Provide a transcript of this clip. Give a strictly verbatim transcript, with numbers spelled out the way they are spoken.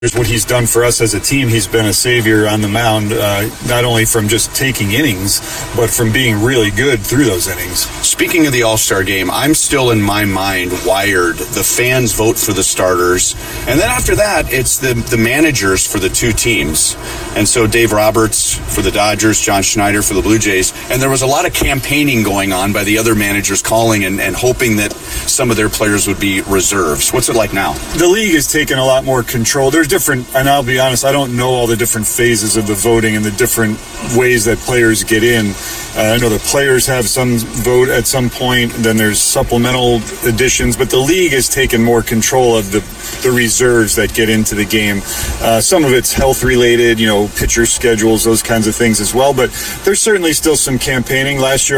What he's done for us as a team, he's been a savior on the mound, uh, not only from just taking innings, but from being really good through those innings. Speaking of the All-Star game, I'm still in my mind wired. The fans vote for the starters, and then after that, it's the, the managers for the two teams. And so Dave Roberts for the Dodgers, John Schneider for the Blue Jays, and there was a lot of campaigning going on by the other managers calling and, and hoping that some of their players would be reserves. What's it like now? The league has taken a lot more control. There's different, and I'll be honest, I don't know all the different phases of the voting and the different ways that players get in. Uh, I know the players have some vote at some point, then there's supplemental additions, but the league has taken more control of the, the reserves that get into the game. Uh, some of it's health related, you know, pitcher schedules, those kinds of things as well, but there's certainly still some campaigning. Last year